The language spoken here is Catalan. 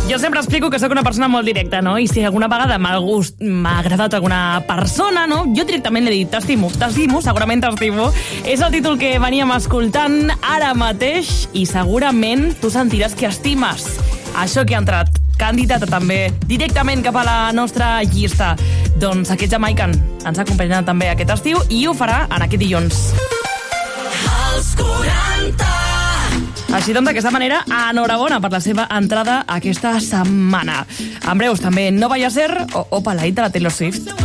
Jo sempre explico que sóc una persona molt directa, no? I si alguna vegada m'ha agradat alguna persona, no? Jo directament li he dit, t'estimo, segurament t'estimo. És el títol que veníem escoltant ara mateix i segurament tu sentiràs que estimes això que ha entrat candidata també directament cap a la nostra llista. Doncs aquest Jamaican ens ha acompanyat també aquest estiu i ho farà en aquest dilluns. Els 40. Així doncs, d'aquesta manera, enhorabona per la seva entrada aquesta setmana. En breus també, No vaya a ser o Opa, la hit de la Taylor Swift.